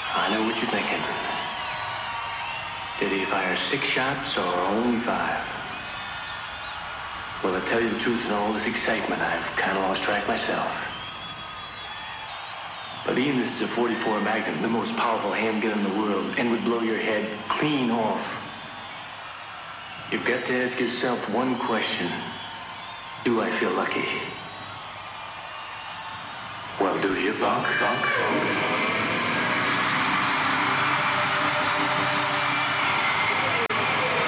I know what you're thinking. Did he fire 6 shots or only 5? Well, to tell you the truth, in all this excitement, I've kind of lost track myself. But Ian, this is a .44 Magnum, the most powerful handgun in the world, and would blow your head clean off. You've got to ask yourself one question. Do I feel lucky? Well, do you, punk?